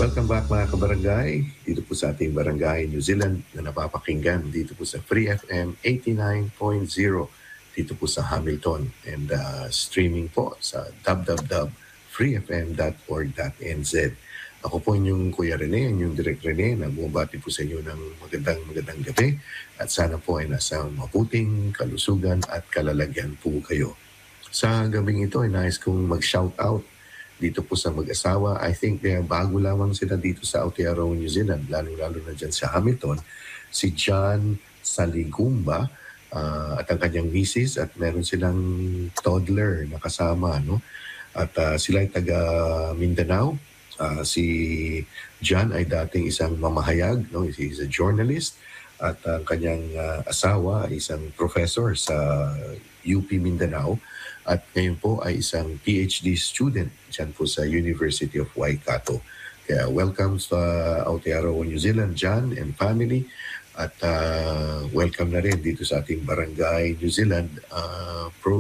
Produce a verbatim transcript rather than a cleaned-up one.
Welcome back mga kabarangay, dito po sa ating Barangay New Zealand na napapakinggan dito po sa Free F M eighty-nine point zero dito po sa Hamilton and uh, streaming po sa w w w dot free f m dot org dot n z. Ako po inyong Kuya Rene, inyong Direk Rene na bumabati po sa inyo ng magandang magandang gabi at sana po ay nasa mabuting kalusugan at kalalagyan po kayo. Sa gabing ito ay nais kong mag-shout out dito po sa mag-asawa. I think they bago lamang sila dito sa Aotearoa, New Zealand, lalo-lalo na dyan sa Hamilton, si John Saligumba uh, at ang kanyang misis at meron silang toddler na kasama. No? At uh, sila ay taga Mindanao. Uh, si John ay dating isang mamahayag, no? He's a journalist at ang kanyang uh, asawa ay isang professor sa U P Mindanao. At ngayon po ay isang P H D student dyan po sa University of Waikato. Kaya welcome sa Aotearoa, New Zealand, John and family. At uh, welcome na rin dito sa ating Barangay New Zealand uh, program.